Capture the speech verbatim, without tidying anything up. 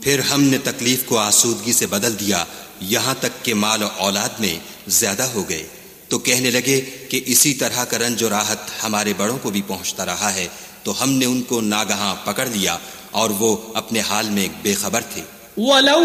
फिर हमने तकलीफ को आसूदगी से बदल दिया, यहाँ तक कि माल और औलाद में ज्यादा हो गए। तो कहने लगे कि इसी तरह का रंज और राहत हमारे बड़ों को भी पहुंचता रहा है। तो हमने उनको नागहां पकड़ लिया और वो अपने हाल में बेखबर थे।